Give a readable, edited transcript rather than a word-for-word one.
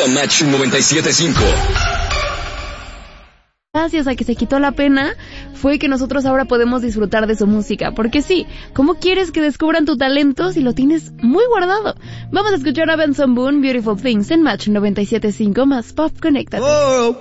a Match 97.5. Gracias a que se quitó la pena, fue que nosotros ahora podemos disfrutar de su música. Porque sí, ¿cómo quieres que descubran tu talento si lo tienes muy guardado? Vamos a escuchar a Benson Boone, Beautiful Things en Match 97.5 más Pop Connected.